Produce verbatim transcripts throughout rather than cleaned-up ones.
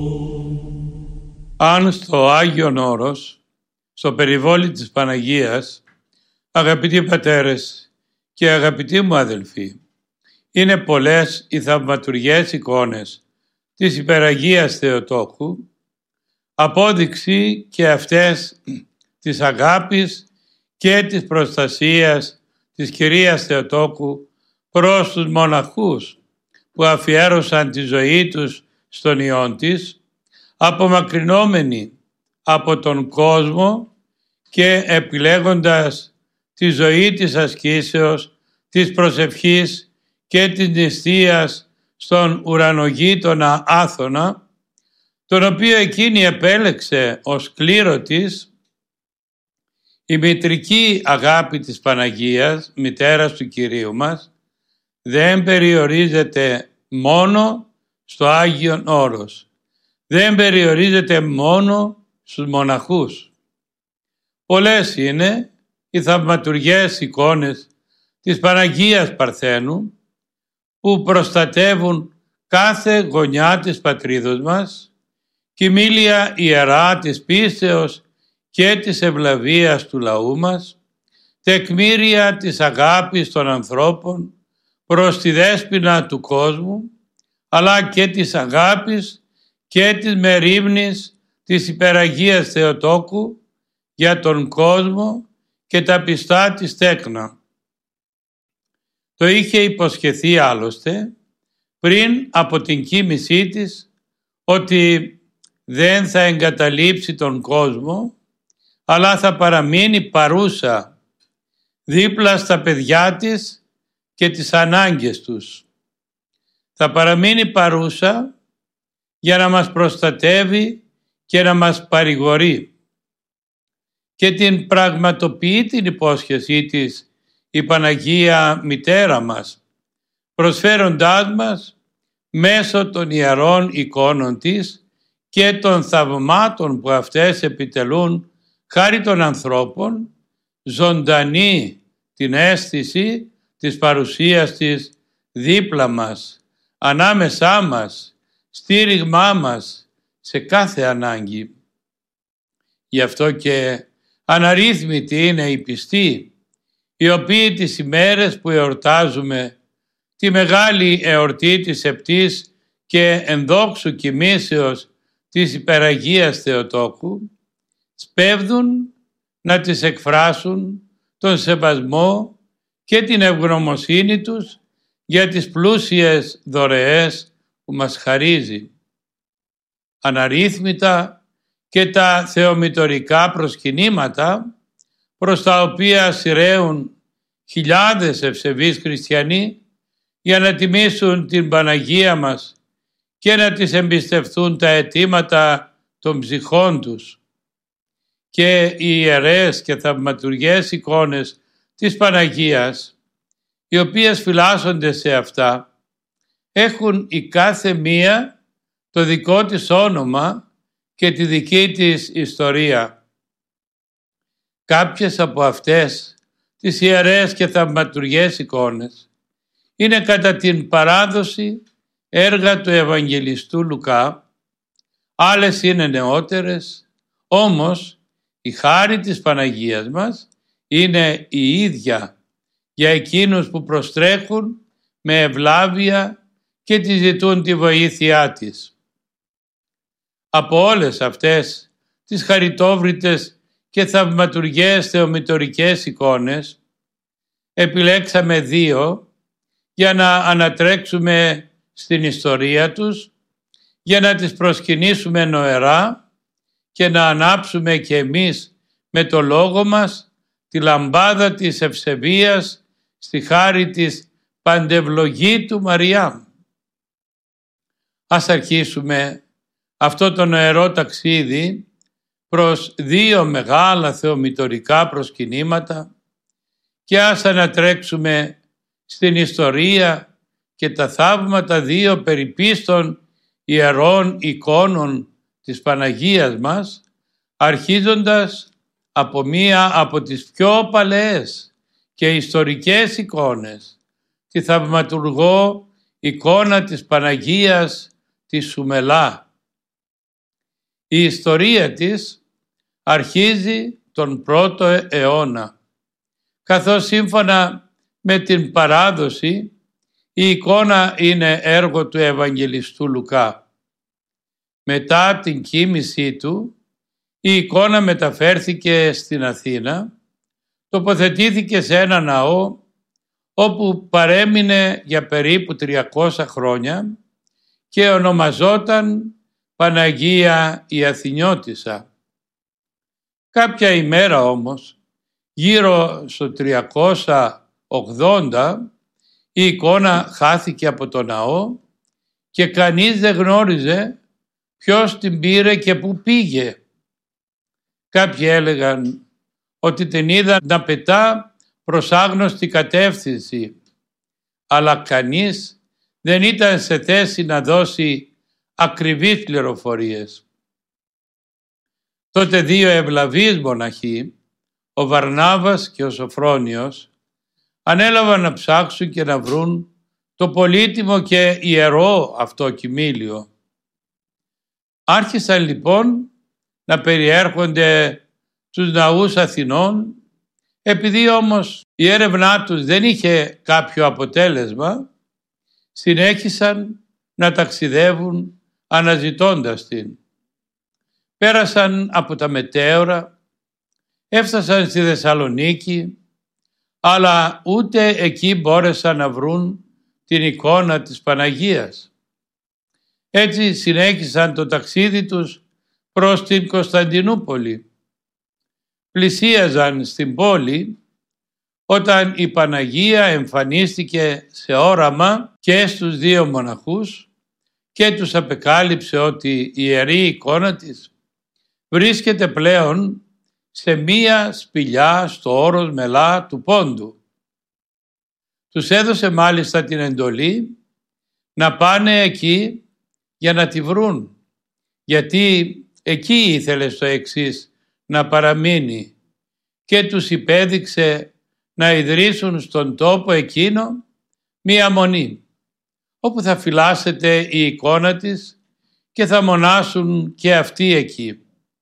Αν στο Άγιον Όρος, στο περιβόλι της Παναγίας, αγαπητοί πατέρες και αγαπητοί μου αδελφοί, είναι πολλές οι θαυματουργές εικόνες της Υπεραγίας Θεοτόκου, απόδειξη και αυτές της αγάπης και της προστασίας της Κυρίας Θεοτόκου προς τους μοναχούς που αφιέρωσαν τη ζωή τους στον Υιόν της, απομακρυνόμενοι από τον κόσμο και επιλέγοντας τη ζωή της ασκήσεως, της προσευχής και της νηστείας στον ουρανογείτονα Άθωνα, τον οποίο εκείνη επέλεξε ως κλήρο της. Η μητρική αγάπη της Παναγίας, μητέρας του Κυρίου μας, δεν περιορίζεται μόνο στο Άγιον Όρος. Δεν περιορίζεται μόνο στους μοναχούς. Πολλές είναι οι θαυματουργές εικόνες της Παναγίας Παρθένου που προστατεύουν κάθε γωνιά της πατρίδος μας, κοιμήλια ιερά της πίστεως και της ευλαβίας του λαού μας, τεκμήρια της αγάπης των ανθρώπων προς τη δέσποινα του κόσμου, αλλά και της αγάπης και της μερίμνης της Υπεραγίας Θεοτόκου για τον κόσμο και τα πιστά της τέκνα. Το είχε υποσχεθεί άλλωστε πριν από την κοίμησή της ότι δεν θα εγκαταλείψει τον κόσμο, αλλά θα παραμείνει παρούσα δίπλα στα παιδιά της και τις ανάγκες τους. Θα παραμείνει παρούσα για να μας προστατεύει και να μας παρηγορεί. Και την πραγματοποιεί την υπόσχεσή της η Παναγία Μητέρα μας, προσφέροντάς μας μέσω των ιερών εικόνων της και των θαυμάτων που αυτές επιτελούν χάρη των ανθρώπων, ζωντανή την αίσθηση της παρουσίας της δίπλα μας, ανάμεσά μας, στήριγμά μας σε κάθε ανάγκη. Γι' αυτό και αναρρύθμιτοι είναι οι πιστοί, οι οποίοι τις ημέρες που εορτάζουμε τη μεγάλη εορτή της επτής και ενδόξου κοιμήσεως της Υπεραγίας Θεοτόκου, σπέβδουν να τις εκφράσουν τον σεβασμό και την ευγνωμοσύνη τους για τις πλούσιες δωρεές που μας χαρίζει. Αναρρύθμιτα και τα θεομητορικά προσκυνήματα προς τα οποία σειραίουν χιλιάδες ευσεβείς χριστιανοί για να τιμήσουν την Παναγία μας και να τις εμπιστευτούν τα αιτήματα των ψυχών τους. Και οι ιερές και θαυματουργές εικόνες της Παναγίας, οι οποίες φυλάσσονται σε αυτά, έχουν η κάθε μία το δικό της όνομα και τη δική της ιστορία. Κάποιες από αυτές τις ιερές και θαυματουργές εικόνες είναι κατά την παράδοση έργα του Ευαγγελιστού Λουκά, άλλες είναι νεότερες, όμως η χάρη της Παναγίας μας είναι η ίδια για εκείνους που προστρέχουν με ευλάβεια και τη ζητούν τη βοήθειά της. Από όλες αυτές τις χαριτόβριτες και θαυματουργές θεομητορικές εικόνες επιλέξαμε δύο για να ανατρέξουμε στην ιστορία τους, για να τις προσκυνήσουμε νοερά και να ανάψουμε και εμείς με το λόγο μας τη λαμπάδα της ευσεβίας στη χάρη της παντευλογήτου Μαριάμ. Ας αρχίσουμε αυτό το νοερό ταξίδι προς δύο μεγάλα θεομητορικά προσκυνήματα και ας ανατρέξουμε στην ιστορία και τα θαύματα δύο περιπίστων ιερών εικόνων της Παναγίας μας, αρχίζοντας από μία από τις πιο παλαιές και ιστορικές εικόνες, τη θαυματουργό εικόνα της Παναγίας τη Σουμελά, Η ιστορία της αρχίζει τον πρώτο αιώνα, καθώς σύμφωνα με την παράδοση η εικόνα είναι έργο του Ευαγγελιστού Λουκά. Μετά την κοίμησή του, η εικόνα μεταφέρθηκε στην Αθήνα, τοποθετήθηκε σε ένα ναό όπου παρέμεινε για περίπου τριακόσια χρόνια και ονομαζόταν Παναγία η Αθηνιώτισσα. Κάποια ημέρα όμως, γύρω στο τριακόσια ογδόντα, η εικόνα χάθηκε από το ναό και κανείς δεν γνώριζε ποιος την πήρε και πού πήγε. Κάποιοι έλεγαν ότι την είδαν να πετά προς άγνωστη κατεύθυνση, αλλά κανείς δεν ήταν σε θέση να δώσει ακριβείς πληροφορίες. Τότε δύο ευλαβείς μοναχοί, ο Βαρνάβας και ο Σοφρόνιος, ανέλαβαν να ψάξουν και να βρουν το πολύτιμο και ιερό αυτό κοιμήλιο. Άρχισαν λοιπόν να περιέρχονται στους ναούς Αθηνών. Επειδή όμως η έρευνά τους δεν είχε κάποιο αποτέλεσμα, συνέχισαν να ταξιδεύουν αναζητώντας την. Πέρασαν από τα μετέωρα, έφτασαν στη Θεσσαλονίκη, αλλά ούτε εκεί μπόρεσαν να βρουν την εικόνα της Παναγίας. Έτσι συνέχισαν το ταξίδι τους προς την Κωνσταντινούπολη. Πλησίαζαν στην πόλη όταν η Παναγία εμφανίστηκε σε όραμα και στους δύο μοναχούς και τους απεκάλυψε ότι η ιερή εικόνα της βρίσκεται πλέον σε μία σπηλιά στο όρος Μελά του Πόντου. Τους έδωσε μάλιστα την εντολή να πάνε εκεί για να τη βρουν, γιατί εκεί ήθελε στο εξής να παραμείνει, και τους υπέδειξε να ιδρύσουν στον τόπο εκείνο μία μονή, όπου θα φυλάσσεται η εικόνα της και θα μονάσουν και αυτοί εκεί.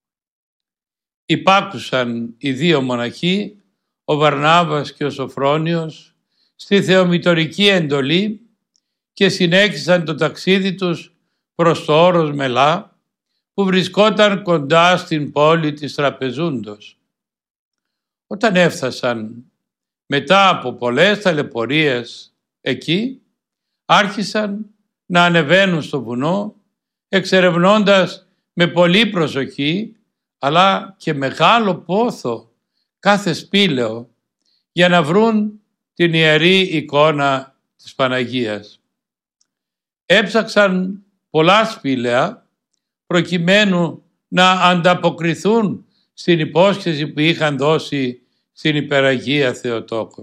Υπάκουσαν οι δύο μοναχοί, ο Βαρνάβας και ο Σοφρόνιος, στη θεομητορική εντολή και συνέχισαν το ταξίδι τους προς το όρος Μελά, που βρισκόταν κοντά στην πόλη της Τραπεζούντος. Όταν έφτασαν μετά από πολλές ταλαιπωρίες εκεί, άρχισαν να ανεβαίνουν στο βουνό, εξερευνώντας με πολύ προσοχή αλλά και μεγάλο πόθο κάθε σπήλαιο για να βρουν την ιερή εικόνα της Παναγίας. Έψαξαν πολλά σπήλαια προκειμένου να ανταποκριθούν στην υπόσχεση που είχαν δώσει στην Υπεραγία Θεοτόκο.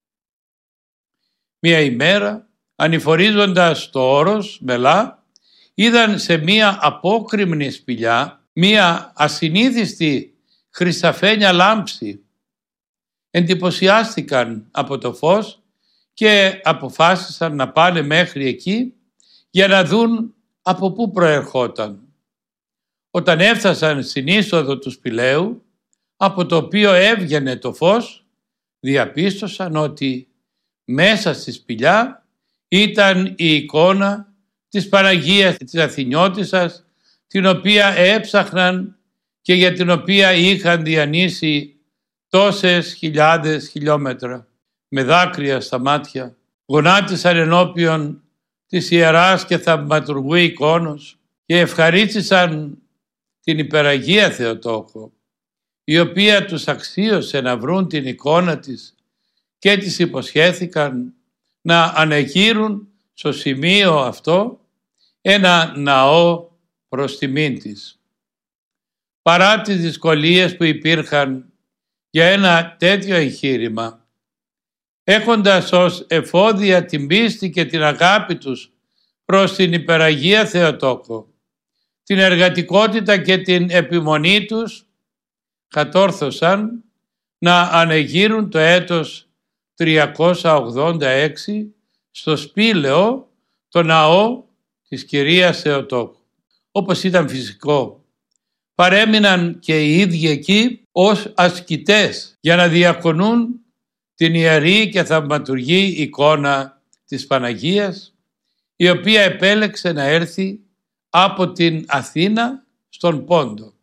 Μία ημέρα, ανηφορίζοντας το όρος Μελά, είδαν σε μία απόκρημνη σπηλιά μία ασυνήθιστη χρυσαφένια λάμψη. Εντυπωσιάστηκαν από το φως και αποφάσισαν να πάνε μέχρι εκεί για να δουν από πού προερχόταν. Όταν έφτασαν στην είσοδο του σπηλαίου, από το οποίο έβγαινε το φως, διαπίστωσαν ότι μέσα στη σπηλιά ήταν η εικόνα της Παναγίας της Αθηνιώτισσας, την οποία έψαχναν και για την οποία είχαν διανύσει τόσες χιλιάδες χιλιόμετρα. Με δάκρυα στα μάτια γονάτισαν ενώπιον της ιεράς και θαυματουργού εικόνος και ευχαρίστησαν την Υπεραγία Θεοτόκο, η οποία τους αξίωσε να βρουν την εικόνα της και τις υποσχέθηκαν να ανεγείρουν στο σημείο αυτό ένα ναό προς τιμήν της. Παρά τις δυσκολίες που υπήρχαν για ένα τέτοιο εγχείρημα, έχοντας ως εφόδια την πίστη και την αγάπη τους προς την Υπεραγία Θεοτόκο, την εργατικότητα και την επιμονή τους, κατόρθωσαν να ανεγείρουν το έτος τριακόσια ογδόντα έξι στο σπήλαιο το ναό της Κυρίας Θεοτόκου. Όπως ήταν φυσικό, παρέμειναν και οι ίδιοι εκεί ως ασκητές για να διακονούν την ιερή και θαυματουργή εικόνα της Παναγίας, η οποία επέλεξε να έρθει από την Αθήνα στον Πόντο.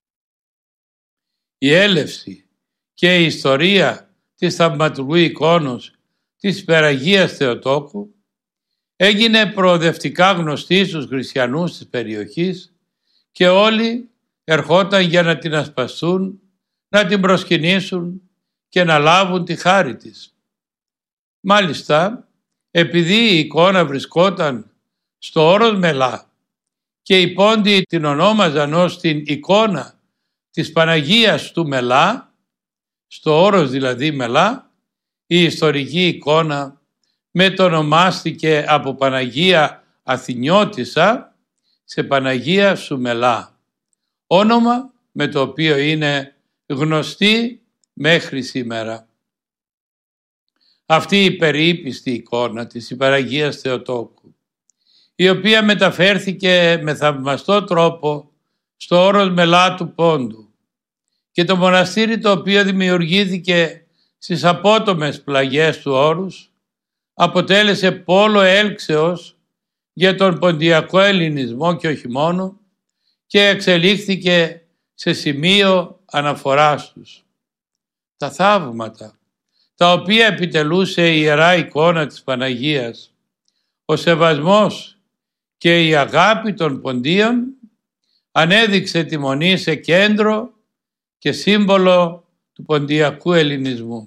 Η έλευση και η ιστορία της θαυματουργού εικόνος της Υπεραγίας Θεοτόκου έγινε προοδευτικά γνωστή στους χριστιανούς της περιοχής και όλοι ερχόταν για να την ασπαστούν, να την προσκυνήσουν και να λάβουν τη χάρη της. Μάλιστα, επειδή η εικόνα βρισκόταν στο όρος Μελά και οι Πόντιοι την ονόμαζαν ως την εικόνα της Παναγίας του Μελά, στο όρος δηλαδή Μελά, η ιστορική εικόνα μετονομάστηκε από Παναγία Αθηνιώτισσα σε Παναγία Σουμελά, όνομα με το οποίο είναι γνωστή μέχρι σήμερα. Αυτή η περίπιστη εικόνα της Υπεραγίας Θεοτόκου, η οποία μεταφέρθηκε με θαυμαστό τρόπο στο όρος Μελά του Πόντου, και το μοναστήρι το οποίο δημιουργήθηκε στις απότομες πλαγιές του όρους αποτέλεσε πόλο έλξεως για τον ποντιακό ελληνισμό και όχι μόνο, και εξελίχθηκε σε σημείο αναφοράς τους. Τα θαύματα τα οποία επιτελούσε η Ιερά Εικόνα της Παναγίας, ο σεβασμός και η αγάπη των Ποντίων ανέδειξε τη Μονή σε κέντρο και σύμβολο του ποντιακού ελληνισμού.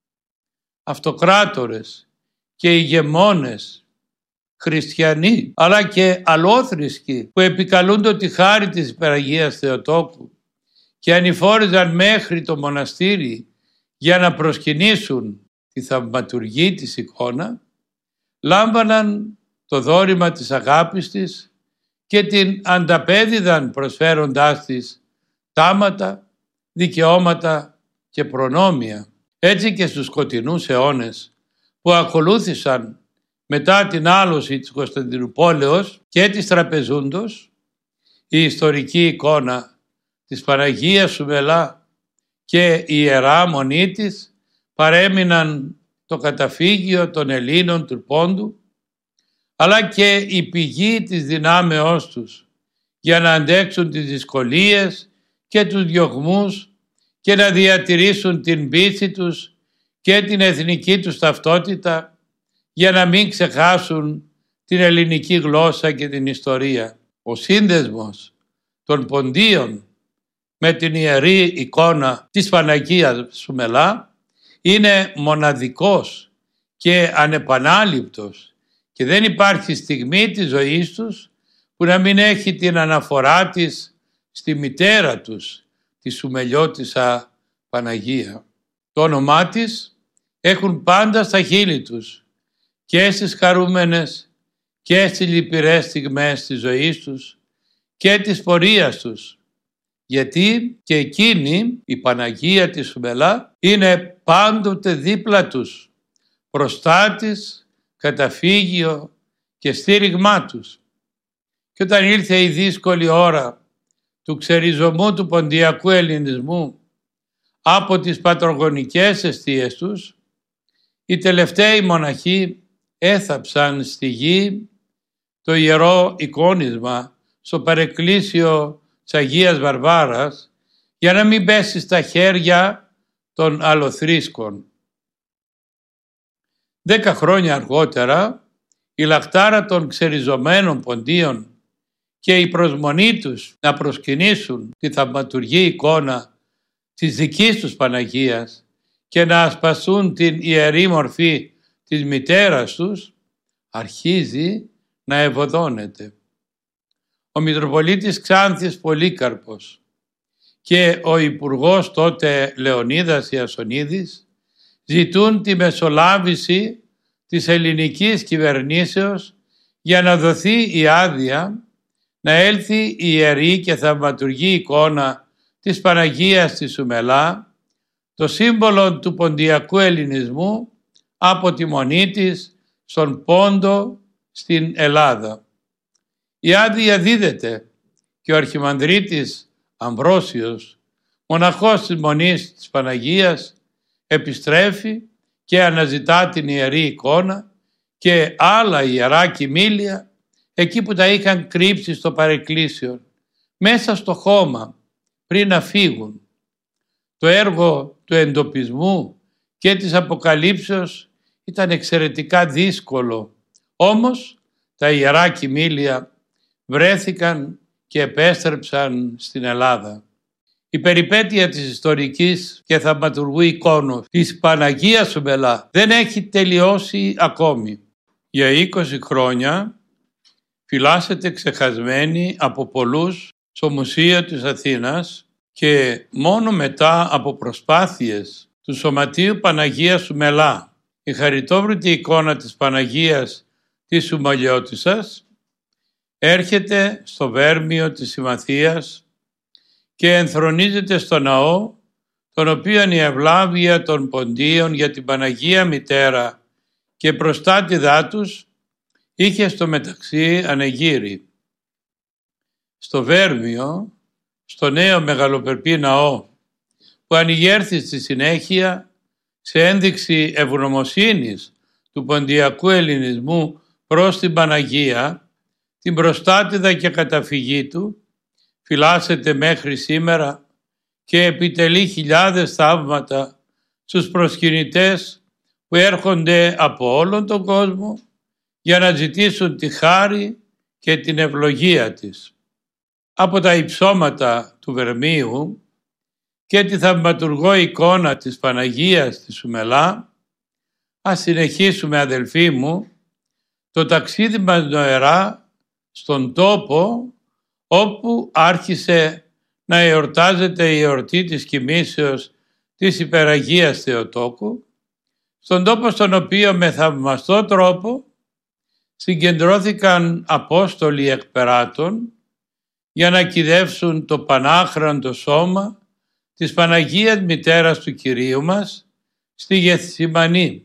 Αυτοκράτορες και ηγεμόνες χριστιανοί αλλά και αλλόθρησκοι που επικαλούνται τη χάρη της Υπεραγίας Θεοτόκου και ανηφόριζαν μέχρι το μοναστήρι για να προσκυνήσουν τη θαυματουργή της εικόνα, λάμβαναν το δώρημα της αγάπης της και την ανταπέδιδαν προσφέροντάς της τάματα, δικαιώματα και προνόμια. Έτσι και στους σκοτεινούς αιώνες που ακολούθησαν μετά την άλωση της Κωνσταντινουπόλεως και της Τραπεζούντος, η ιστορική εικόνα της Παναγίας Σουμελά και η Ιερά Μονή της παρέμειναν το καταφύγιο των Ελλήνων του Πόντου, αλλά και η πηγή της δυνάμεώς τους για να αντέξουν τις δυσκολίες και τους διωγμούς και να διατηρήσουν την πίστη τους και την εθνική τους ταυτότητα, για να μην ξεχάσουν την ελληνική γλώσσα και την ιστορία. Ο σύνδεσμος των Ποντίων με την ιερή εικόνα της Παναγίας Σουμελά είναι μοναδικός και ανεπανάληπτος και δεν υπάρχει στιγμή της ζωής τους που να μην έχει την αναφορά της στη μητέρα τους, τη Σουμελιώτισσα Παναγία. Το όνομά της έχουν πάντα στα χείλη τους και στις χαρούμενες και στις λυπηρές στιγμές της ζωής τους και της πορείας τους, γιατί και εκείνη η Παναγία της Σουμελά είναι πάντοτε δίπλα τους, προστάτης, καταφύγιο και στήριγμά τους. Και όταν ήρθε η δύσκολη ώρα του ξεριζωμού του ποντιακού ελληνισμού από τις πατρογονικές εστίες τους, οι τελευταίοι μοναχοί έθαψαν στη γη το ιερό εικόνισμα στο παρεκκλήσιο της Αγίας Βαρβάρας για να μην πέσει στα χέρια των αλλοθρήσκων. Δέκα χρόνια αργότερα η λαχτάρα των ξεριζωμένων Ποντίων και η προσμονή τους να προσκυνήσουν τη θαυματουργή εικόνα της δικής τους Παναγίας και να ασπαστούν την ιερή μορφή της μητέρας τους, αρχίζει να ευωδώνεται. Ο Μητροπολίτης Ξάνθης Πολύκαρπος και ο Υπουργός τότε Λεωνίδας Ιασονίδης ζητούν τη μεσολάβηση της ελληνικής κυβερνήσεως για να δοθεί η άδεια να έλθει η ιερή και θαυματουργή εικόνα της Παναγίας της Σουμελά, το σύμβολο του ποντιακού ελληνισμού, από τη Μονή της στον Πόντο στην Ελλάδα. Η άδεια δίδεται και ο Αρχιμανδρίτης Αμβρόσιος, μοναχός της Μονής της Παναγίας, επιστρέφει και αναζητά την ιερή εικόνα και άλλα ιερά κοιμήλια εκεί που τα είχαν κρύψει στο παρεκκλήσιο, μέσα στο χώμα πριν να φύγουν. Το έργο του εντοπισμού και της αποκαλύψεως ήταν εξαιρετικά δύσκολο, όμως τα ιερά κοιμήλια βρέθηκαν και επέστρεψαν στην Ελλάδα. Η περιπέτεια της ιστορικής και θαυματουργού εικόνος της Παναγίας Σουμελά δεν έχει τελειώσει ακόμη. Για είκοσι χρόνια φυλάσσεται ξεχασμένη από πολλούς στο Μουσείο της Αθήνας και μόνο μετά από προσπάθειες του Σωματείου Παναγίας Σουμελά η χαριτόβρητη εικόνα της Παναγίας της Σουμαλιώτισσας έρχεται στο Βέρμιο της Συμμαθίας και ενθρονίζεται στο ναό, τον οποίον η ευλάβεια των Ποντίων για την Παναγία Μητέρα και προστάτηδά τους είχε στο μεταξύ ανεγείρει. Στο Βέρμιο, στο νέο μεγαλοπερπή ναό, που ανοιγέρθη στη συνέχεια σε ένδειξη ευγνωμοσύνης του ποντιακού ελληνισμού προς την Παναγία, την προστάτηδα και καταφυγή του, φυλάσσεται μέχρι σήμερα και επιτελεί χιλιάδες θαύματα στους προσκυνητές που έρχονται από όλον τον κόσμο για να ζητήσουν τη χάρη και την ευλογία της. Από τα υψώματα του Βερμίου και τη θαυματουργό εικόνα της Παναγίας της Σουμελά, ας συνεχίσουμε, αδελφοί μου, το ταξίδι μας νοερά στον τόπο όπου άρχισε να εορτάζεται η εορτή της κοιμήσεως της Υπεραγίας Θεοτόκου, στον τόπο στον οποίο με θαυμαστό τρόπο συγκεντρώθηκαν Απόστολοι εκπεράτων για να κυδεύσουν το πανάχραντο σώμα της Παναγίας Μητέρας του Κυρίου μας στη Γεθσιμανή.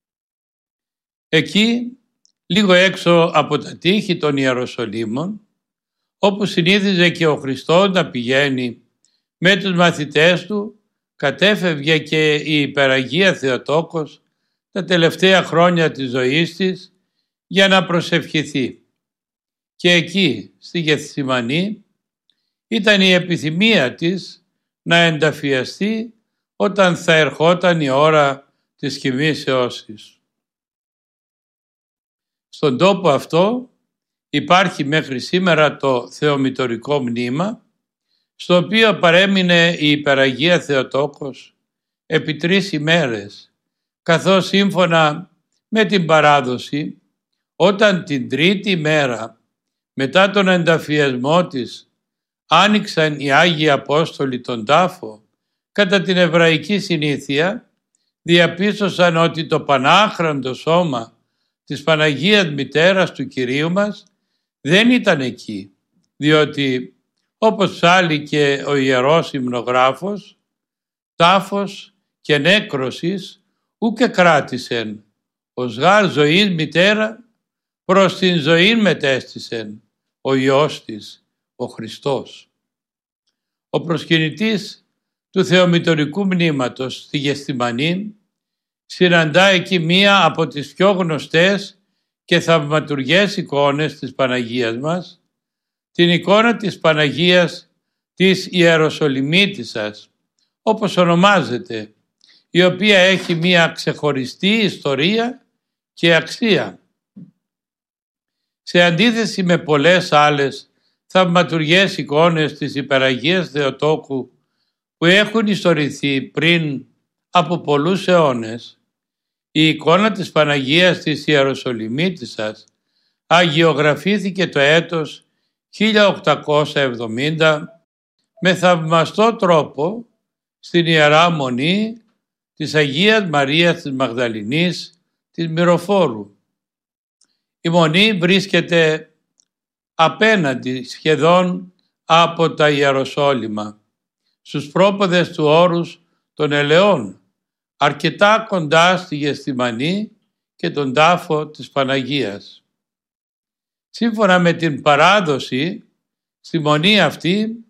Εκεί, λίγο έξω από τα τείχη των Ιεροσολύμων, όπου συνήθιζε και ο Χριστός να πηγαίνει με τους μαθητές του, κατέφευγε και η Υπεραγία Θεοτόκος τα τελευταία χρόνια της ζωής της για να προσευχηθεί. Και εκεί, στη Γεθσιμανή, ήταν η επιθυμία της να ενταφιαστεί όταν θα ερχόταν η ώρα της κοιμήσεώς της. Στον τόπο αυτό υπάρχει μέχρι σήμερα το θεομητορικό μνήμα, στο οποίο παρέμεινε η Υπεραγία Θεοτόκος επί τρεις ημέρες, καθώς σύμφωνα με την παράδοση, όταν την τρίτη μέρα μετά τον ενταφιασμό της άνοιξαν οι Άγιοι Απόστολοι τον τάφο, κατά την εβραϊκή συνήθεια διαπίστωσαν ότι το πανάχραντο σώμα της Παναγίας Μητέρας του Κυρίου μας δεν ήταν εκεί, διότι όπως ψάλλει και ο Ιερός Υμνογράφος, τάφος και νέκρωσης ούκε κράτησεν, ως γάρ ζωής μητέρα προς την ζωή μετέστησεν ο Υιός της, ο Χριστός. Ο προσκυνητής του θεομητορικού μνήματος στη Γεθσιμανή συναντά εκεί μία από τις πιο γνωστές και θαυματουργές εικόνες της Παναγίας μας, την εικόνα της Παναγίας της Ιεροσολυμίτισσας, όπως ονομάζεται, η οποία έχει μία ξεχωριστή ιστορία και αξία. Σε αντίθεση με πολλές άλλες θαυματουργές εικόνες της Υπεραγίας Θεοτόκου που έχουν ιστορηθεί πριν από πολλούς αιώνες, η εικόνα της Παναγίας της Ιεροσολυμίτισσας αγιογραφήθηκε το έτος χίλια οκτακόσια εβδομήντα με θαυμαστό τρόπο στην Ιερά Μονή της Αγίας Μαρίας της Μαγδαληνής της Μυροφόρου. Η Μονή βρίσκεται απέναντι σχεδόν από τα Ιεροσόλυμα, στους πρόποδες του όρους των Ελαιών, αρκετά κοντά στη Γεθσιμανή και τον τάφο της Παναγίας. Σύμφωνα με την παράδοση, στη Μονή αυτή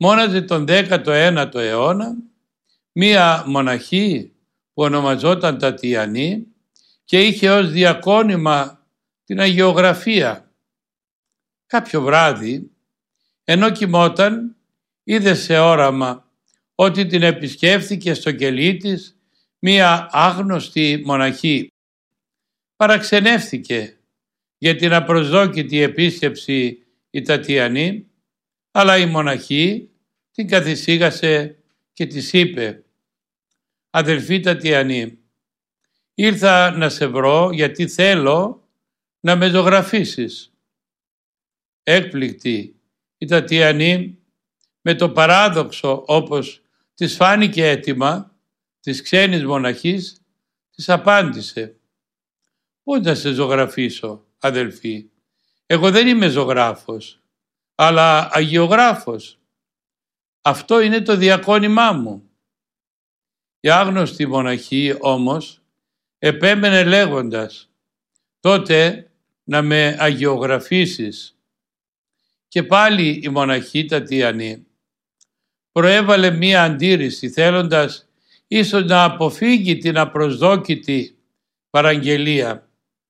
μόναζε τον δέκατο ένατο αιώνα μία μοναχή που ονομαζόταν Τατιανή και είχε ως διακόνημα την αγιογραφία. Κάποιο βράδυ, ενώ κοιμόταν, είδε σε όραμα ότι την επισκέφθηκε στο κελί της μία άγνωστη μοναχή. Παραξενεύθηκε για την απροσδόκητη επίσκεψη η Τατιανή, αλλά η μοναχή την καθησύχασε και της είπε: «Αδελφή Τατιανή, ήρθα να σε βρω γιατί θέλω να με ζωγραφίσεις». Έκπληκτη η Τατιανή, με το παράδοξο όπως της φάνηκε έτοιμα της ξένης μοναχής, της απάντησε: «Πώς να σε ζωγραφίσω, αδελφή? Εγώ δεν είμαι ζωγράφος, αλλά αγιογράφος. Αυτό είναι το διακόνημά μου». Η άγνωστη μοναχή όμως επέμενε λέγοντας: «Τότε να με αγιογραφίσεις». Και πάλι η μοναχή Τατιανή προέβαλε μία αντίρρηση, θέλοντας ίσως να αποφύγει την απροσδόκητη παραγγελία.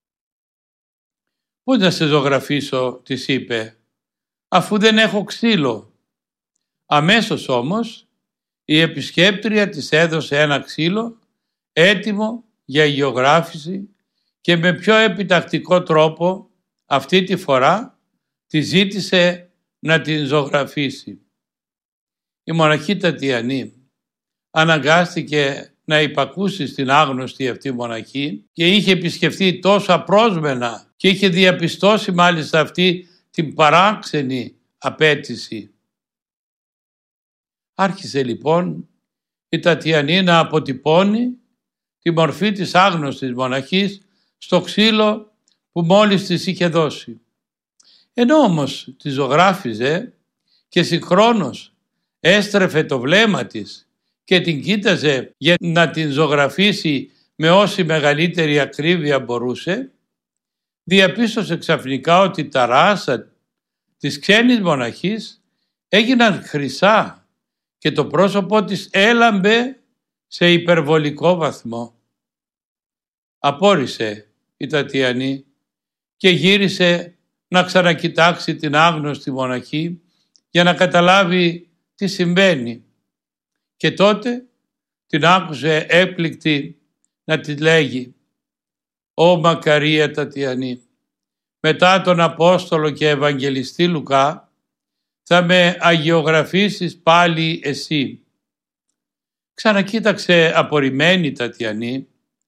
«Πώς να σε ζωγραφίσω», της είπε, «αφού δεν έχω ξύλο». Αμέσως όμως η επισκέπτρια της έδωσε ένα ξύλο έτοιμο για αγιογράφηση και με πιο επιτακτικό τρόπο αυτή τη φορά τη ζήτησε να την ζωγραφίσει. Η μοναχή Τατιανή αναγκάστηκε να υπακούσει στην άγνωστη αυτή μοναχή και είχε επισκεφθεί τόσο απρόσμενα και είχε διαπιστώσει μάλιστα αυτή την παράξενη απέτηση. Άρχισε λοιπόν η Τατιανή να αποτυπώνει τη μορφή της άγνωστης μοναχής στο ξύλο που μόλις της είχε δώσει. Ενώ όμως τη ζωγράφιζε και συγχρόνως έστρεφε το βλέμμα της και την κοίταζε για να την ζωγραφίσει με όση μεγαλύτερη ακρίβεια μπορούσε, διαπίστωσε ξαφνικά ότι τα ράσα της ξένης μοναχής έγιναν χρυσά και το πρόσωπό της έλαμπε σε υπερβολικό βαθμό. Απόρρισε η Τατιανή και γύρισε να ξανακοιτάξει την άγνωστη μοναχή για να καταλάβει τι συμβαίνει. Και τότε την άκουσε έπληκτη να τη λέγει: «Ω μακαρία Τατιανή, μετά τον Απόστολο και Ευαγγελιστή Λουκά θα με αγιογραφήσεις πάλι εσύ». Ξανακοίταξε απορριμμένη η Τατιανή,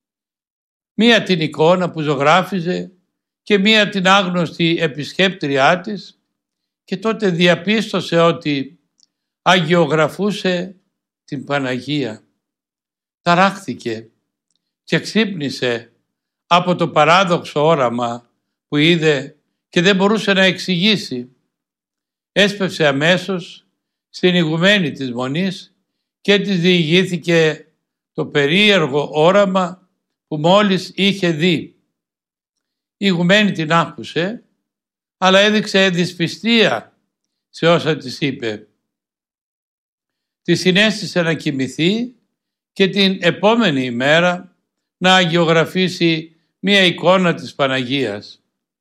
μία την εικόνα που ζωγράφιζε και μία την άγνωστη επισκέπτριά της, και τότε διαπίστωσε ότι αγιογραφούσε την Παναγία. Ταράχθηκε και ξύπνησε από το παράδοξο όραμα που είδε και δεν μπορούσε να εξηγήσει. Έσπευσε αμέσως στην ηγουμένη της Μονής και της διηγήθηκε το περίεργο όραμα που μόλις είχε δει. Η ηγουμένη την άκουσε, αλλά έδειξε δυσπιστία σε όσα της είπε. Τη συνέστησε να κοιμηθεί και την επόμενη ημέρα να αγιογραφήσει μία εικόνα της Παναγίας.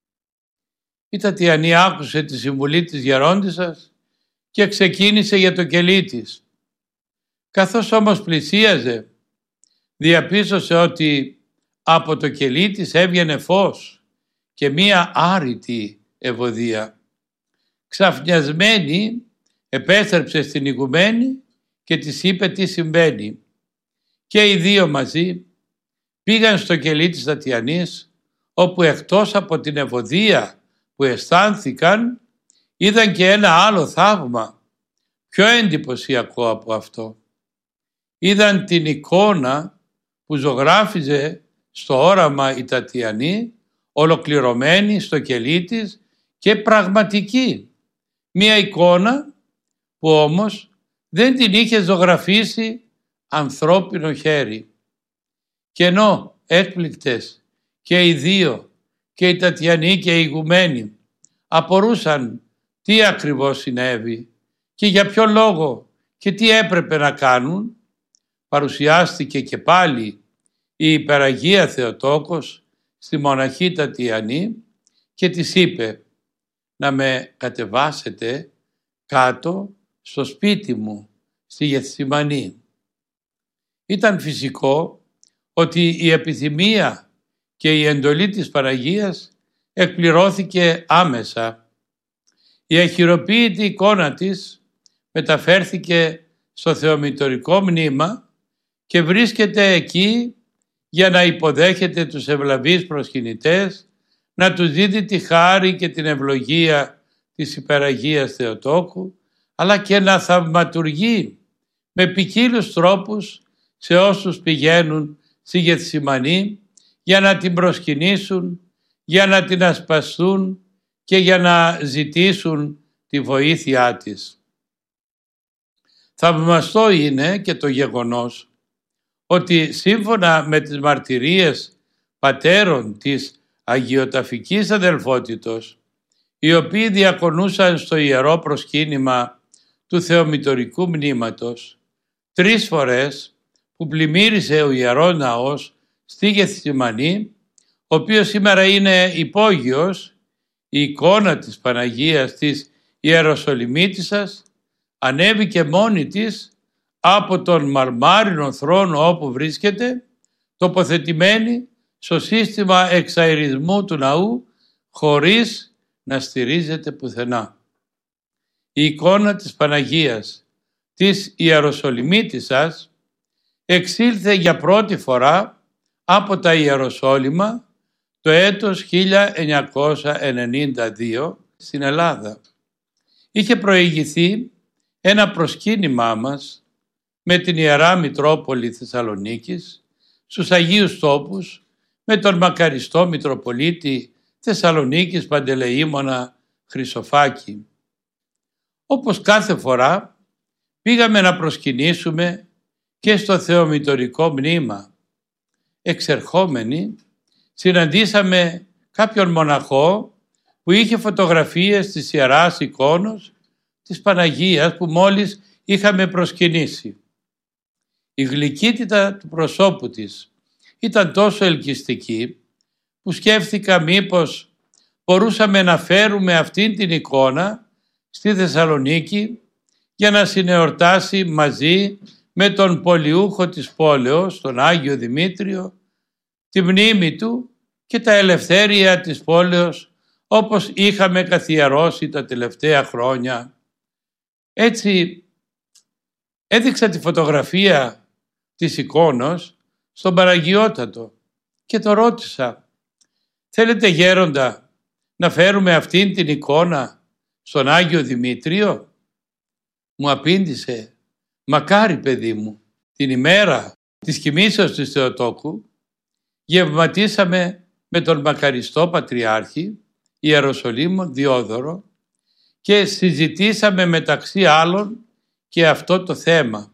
Η Τατιανή άκουσε τη συμβουλή της γερόντισσας και ξεκίνησε για το κελί της. Καθώς όμως πλησίαζε, διαπίστωσε ότι από το κελί της έβγαινε φως και μία άρρητη ευωδία. Ξαφνιασμένη επέστρεψε στην ηγουμένη και της είπε τι συμβαίνει. Και οι δύο μαζί πήγαν στο κελί της Τατιανής, όπου εκτός από την ευωδία που αισθάνθηκαν, είδαν και ένα άλλο θαύμα, πιο εντυπωσιακό από αυτό. Είδαν την εικόνα που ζωγράφιζε στο όραμα η Τατιανή, ολοκληρωμένη στο κελί της και πραγματική. Μία εικόνα που όμως δεν την είχε ζωγραφίσει ανθρώπινο χέρι. Και ενώ έκπληκτες και οι δύο, και η Τατιανή και η ηγουμένη, απορούσαν τι ακριβώς συνέβη και για ποιο λόγο και τι έπρεπε να κάνουν, παρουσιάστηκε και πάλι η Υπεραγία Θεοτόκος στη μοναχή Τατιανή και της είπε να με κατεβάσετε κάτω στο σπίτι μου, στη Γεθσιμανή. Ήταν φυσικό ότι η επιθυμία και η εντολή της Παναγίας εκπληρώθηκε άμεσα. Η αχειροποίητη εικόνα της μεταφέρθηκε στο θεομητορικό μνήμα και βρίσκεται εκεί για να υποδέχεται τους ευλαβείς προσκυνητές, να τους δίδει τη χάρη και την ευλογία της Υπεραγίας Θεοτόκου, αλλά και να θαυματουργεί με ποικίλους τρόπους σε όσους πηγαίνουν στη Γεθσιμανή για να την προσκυνήσουν, για να την ασπαστούν και για να ζητήσουν τη βοήθειά της. Θαυμαστό είναι και το γεγονός ότι σύμφωνα με τις μαρτυρίες πατέρων της αγιοταφικής αδελφότητος, οι οποίοι διακονούσαν στο ιερό προσκύνημα του θεομητορικού μνήματος, τρεις φορές που πλημμύρισε ο ιερός ναός στη Γεθσιμανή, ο οποίος σήμερα είναι υπόγειος, η εικόνα της Παναγίας της Ιεροσολυμίτισσας ανέβηκε μόνη της από τον μαρμάρινο θρόνο όπου βρίσκεται, τοποθετημένη στο σύστημα εξαερισμού του ναού, χωρίς να στηρίζεται πουθενά. Η εικόνα της Παναγίας της Ιεροσολυμίτισσας εξήλθε για πρώτη φορά από τα Ιεροσόλυμα το έτος χίλια εννιακόσια ενενήντα δύο στην Ελλάδα. Είχε προηγηθεί ένα προσκύνημά μας με την Ιερά Μητρόπολη Θεσσαλονίκης στους Αγίους Τόπους με τον μακαριστό Μητροπολίτη Θεσσαλονίκης Παντελεήμονα Χρυσοφάκη. Όπως κάθε φορά πήγαμε να προσκυνήσουμε και στο θεομητορικό μνήμα. Εξερχόμενοι συναντήσαμε κάποιον μοναχό που είχε φωτογραφίες της Ιεράς Εικόνος της Παναγίας που μόλις είχαμε προσκυνήσει. Η γλυκύτητα του προσώπου της ήταν τόσο ελκυστική που σκέφτηκα μήπως μπορούσαμε να φέρουμε αυτήν την εικόνα στη Θεσσαλονίκη για να συνεορτάσει μαζί με τον πολιούχο της πόλεως, τον Άγιο Δημήτριο, τη μνήμη του και τα ελευθέρια της πόλεως όπως είχαμε καθιερώσει τα τελευταία χρόνια. Έτσι έδειξα τη φωτογραφία της εικόνος στον Παναγιώτατο και το ρώτησα, θέλετε γέροντα να φέρουμε αυτήν την εικόνα στον Άγιο Δημήτριο? Μου απήντησε, μακάρι παιδί μου. Την ημέρα της κοιμήσεως της Θεοτόκου γευματίσαμε με τον μακαριστό Πατριάρχη Ιεροσολύμων Διόδωρο και συζητήσαμε μεταξύ άλλων και αυτό το θέμα.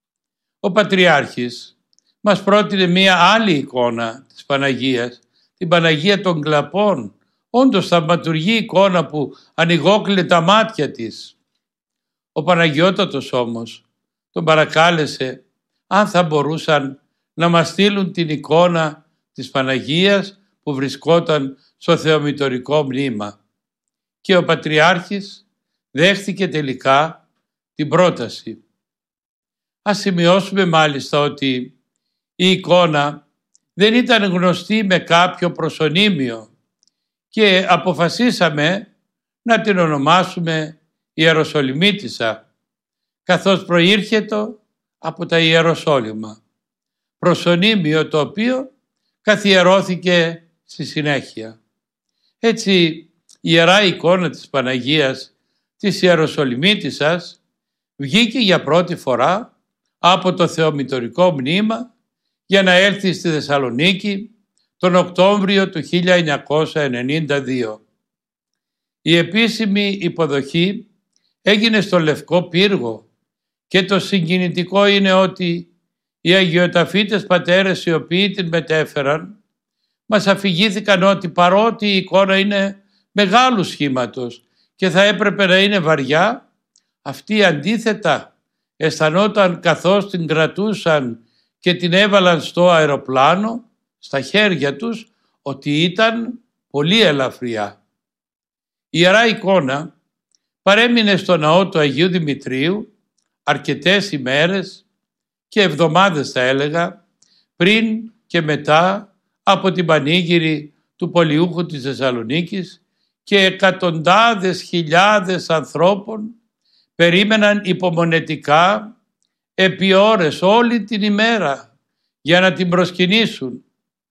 Ο Πατριάρχης μας πρότεινε μία άλλη εικόνα της Παναγίας, την Παναγία των Κλαπών, όντως θαυματουργή εικόνα που ανοιγόκλεινε τα μάτια της. Ο Παναγιώτατος όμως τον παρακάλεσε αν θα μπορούσαν να μας στείλουν την εικόνα της Παναγίας που βρισκόταν στο θεομητορικό μνήμα. Και ο Πατριάρχης δέχτηκε τελικά την πρόταση. Ας σημειώσουμε μάλιστα ότι η εικόνα δεν ήταν γνωστή με κάποιο προσωνύμιο και αποφασίσαμε να την ονομάσουμε Ιεροσολυμίτισσα, καθώς προήρχεται από τα Ιεροσόλυμα, προσωνύμιο το οποίο καθιερώθηκε στη συνέχεια. Έτσι η Ιερά Εικόνα της Παναγίας της Ιεροσολυμίτισσας βγήκε για πρώτη φορά από το θεομητορικό μνήμα για να έλθει στη Θεσσαλονίκη τον Οκτώβριο του χίλια εννιακόσια ενενήντα δύο. Η επίσημη υποδοχή έγινε στο Λευκό Πύργο και το συγκινητικό είναι ότι οι αγιοταφίτες πατέρες οι οποίοι την μετέφεραν μας αφηγήθηκαν ότι παρότι η εικόνα είναι μεγάλου σχήματος και θα έπρεπε να είναι βαριά, Αυτή αντίθετα αισθανόταν καθώς την κρατούσαν και την έβαλαν στο αεροπλάνο, στα χέρια τους, ότι ήταν πολύ ελαφριά. Η Ιερά Εικόνα παρέμεινε στο ναό του Αγίου Δημητρίου αρκετές ημέρες και εβδομάδες θα έλεγα, πριν και μετά από την πανήγυρη του Πολιούχου της Θεσσαλονίκης, και εκατοντάδες χιλιάδες ανθρώπων περίμεναν υπομονετικά επί ώρες όλη την ημέρα για να την προσκυνήσουν,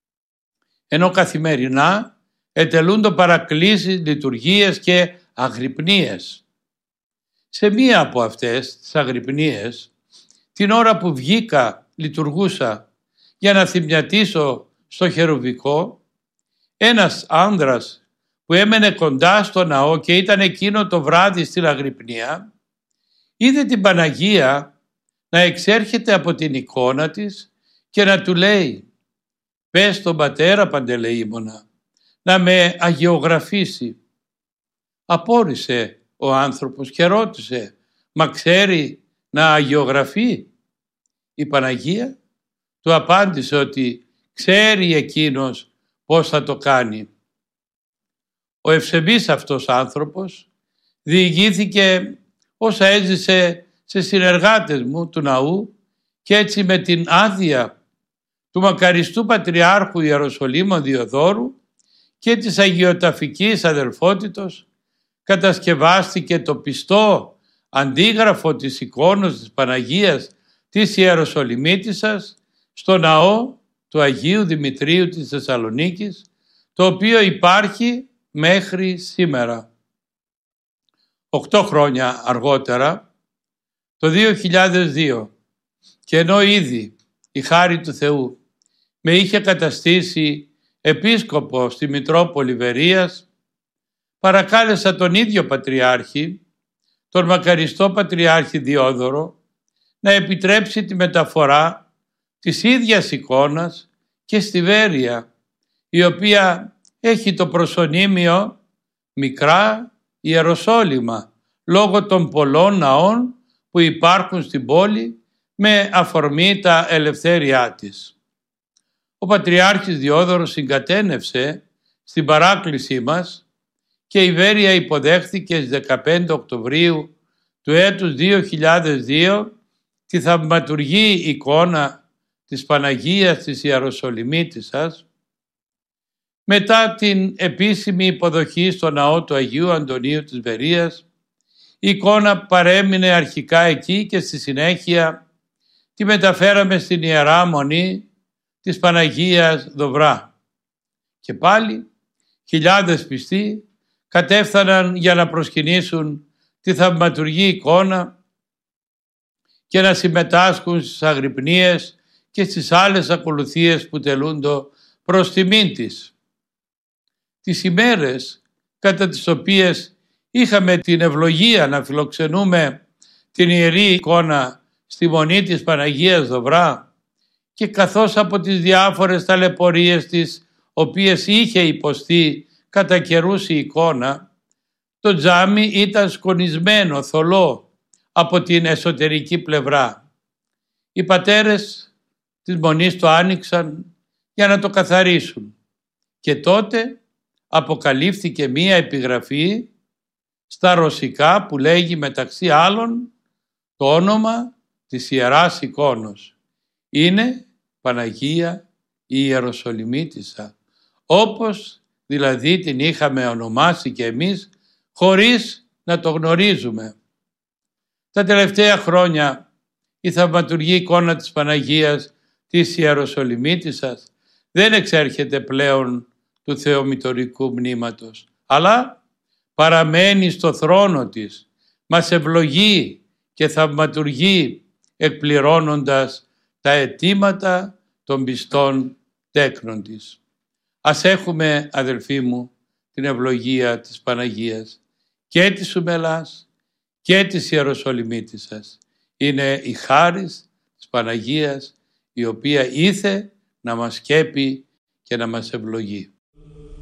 ενώ καθημερινά ετελούνται παρακλήσεις, λειτουργίες και αγρυπνίες. Σε μία από αυτές τις αγρυπνίες, την ώρα που βγήκα λειτουργούσα για να θυμιατίσω στο χερουβικό, ένας άνδρας που έμενε κοντά στο ναό και ήταν εκείνο το βράδυ στην αγρυπνία, είδε την Παναγία να εξέρχεται από την εικόνα της και να του λέει «Πες στον πατέρα Παντελεήμονα να με αγιογραφήσει». Απόρρισε ο άνθρωπος και ρώτησε «Μα ξέρει να αγιογραφεί?» Η Παναγία του απάντησε ότι ξέρει εκείνος πώς θα το κάνει. Ο ευσεβής αυτός άνθρωπος διηγήθηκε όσα έζησε σε συνεργάτες μου του ναού και έτσι με την άδεια του μακαριστού Πατριάρχου Ιεροσολύμων Διοδόρου και της Αγιοταφικής Αδελφότητος κατασκευάστηκε το πιστό αντίγραφο της εικόνος της Παναγίας της Ιεροσολυμίτισσας στο ναό του Αγίου Δημητρίου της Θεσσαλονίκης, το οποίο υπάρχει μέχρι σήμερα. Οκτώ χρόνια αργότερα, το δύο χιλιάδες δύο, και ενώ ήδη η χάρη του Θεού με είχε καταστήσει επίσκοπο στη Μητρόπολη Βερίας, παρακάλεσα τον ίδιο Πατριάρχη, τον μακαριστό Πατριάρχη Διόδωρο, να επιτρέψει τη μεταφορά της ίδιας εικόνας και στη Βέρεια, η οποία έχει το προσωνύμιο Μικρά Ιεροσόλυμα, λόγω των πολλών ναών που υπάρχουν στην πόλη με αφορμή τα ελευθέριά της. Ο Πατριάρχης Διόδωρος συγκατένευσε στην παράκλησή μας και η Βέρεια υποδέχθηκε στις δεκαπέντε Οκτωβρίου του έτους δύο χιλιάδες δύο τη θαυματουργή εικόνα της Παναγίας της Ιεροσολυμίτισσας. Μετά την επίσημη υποδοχή στο ναό του Αγίου Αντωνίου της Βερίας, η εικόνα παρέμεινε αρχικά εκεί και στη συνέχεια τη μεταφέραμε στην Ιερά Μονή της Παναγίας Δοβρά. Και πάλι χιλιάδες πιστοί κατέφθαναν για να προσκυνήσουν τη θαυματουργή εικόνα και να συμμετάσχουν στις αγρυπνίες και στις άλλες ακολουθίες που τελούνται προς τιμήν της. Τις ημέρες κατά τις οποίες είχαμε την ευλογία να φιλοξενούμε την Ιερή Εικόνα στη Μονή της Παναγίας Δοβρά και καθώς από τις διάφορες ταλαιπωρίες της οποίες είχε υποστεί κατά καιρούς η εικόνα, το τζάμι ήταν σκονισμένο θολό από την εσωτερική πλευρά. Οι πατέρες της Μονής το άνοιξαν για να το καθαρίσουν και τότε αποκαλύφθηκε μία επιγραφή στα ρωσικά που λέγει μεταξύ άλλων το όνομα της Ιεράς Εικόνος. Είναι Παναγία η Ιεροσολυμίτισσα, όπως δηλαδή την είχαμε ονομάσει και εμείς χωρίς να το γνωρίζουμε. Τα τελευταία χρόνια η θαυματουργή εικόνα της Παναγίας της Ιεροσολυμίτισσας δεν εξέρχεται πλέον του θεομητορικού μνήματος, αλλά παραμένει στο θρόνο της, μας ευλογεί και θαυματουργεί εκπληρώνοντας τα αιτήματα των πιστών τέκνων της. Ας έχουμε, αδελφοί μου, την ευλογία της Παναγίας και της Ουμελάς και της Ιεροσολυμίτισσας. Είναι η χάρις της Παναγίας η οποία ήθε να μας σκέπει και να μας ευλογεί.